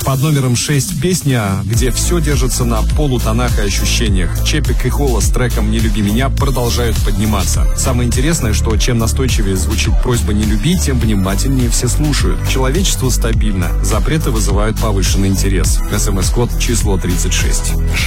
Под номером 6 песня, где все держится на полутонах и ощущениях. Чепик и Холла с треком «Не люби меня» продолжают подниматься. Самое интересное, что чем настойчивее звучит просьба «не люби», тем внимательнее все слушают. Человечество стабильно, запреты вызывают повышенный интерес. СМС-код число 36.